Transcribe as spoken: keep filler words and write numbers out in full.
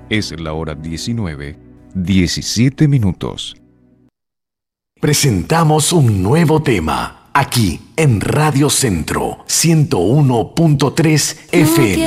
Es la hora diecinueve, diecisiete minutos. Presentamos un nuevo tema aquí en Radio Centro ciento uno punto tres F M.